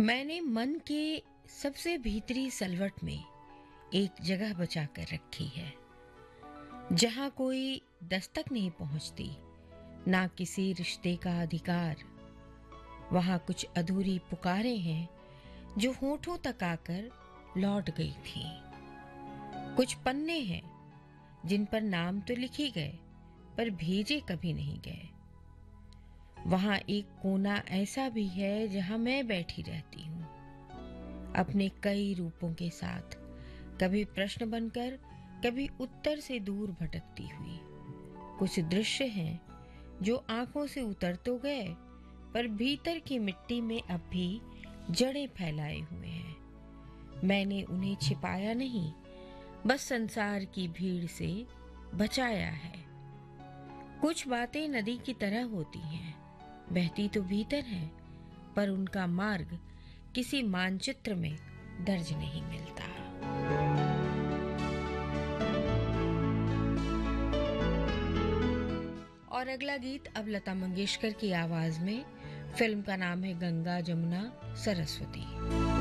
मैंने मन के सबसे भीतरी सलवट में एक जगह बचा कर रखी है, जहां कोई दस्तक नहीं पहुंचती, ना किसी रिश्ते का अधिकार। वहां कुछ अधूरी पुकारें हैं जो होठों तक आकर लौट गई थी। कुछ पन्ने हैं जिन पर नाम तो लिखे गए पर भेजे कभी नहीं गए। वहां एक कोना ऐसा भी है जहां मैं बैठी रहती हूं, अपने कई रूपों के साथ, कभी प्रश्न बनकर, कभी उत्तर से दूर भटकती हुई। कुछ दृश्य हैं जो आंखों से उतर तो गए, पर भीतर की मिट्टी में अब भी जड़ें फैलाए हुए हैं। मैंने उन्हें छिपाया नहीं, बस संसार की भीड़ से बचाया है। कुछ बातें नदी की तरह होती हैं, बहती तो भीतर है, पर उनका मार्ग किसी मानचित्र में दर्ज नहीं मिलता। और अगला गीत अब लता मंगेशकर की आवाज में। फिल्म का नाम है गंगा जमुना सरस्वती।